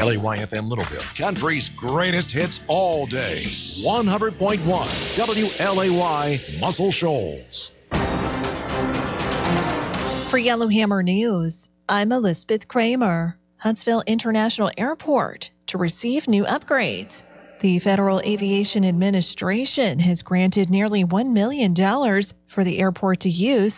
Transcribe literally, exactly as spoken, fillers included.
L A Y F M Littleville, country's greatest hits all day. one hundred point one W L A Y Muscle Shoals. For Yellowhammer News, I'm Elizabeth Kramer. Huntsville International Airport to receive new upgrades. The Federal Aviation Administration has granted nearly one million dollars for the airport to use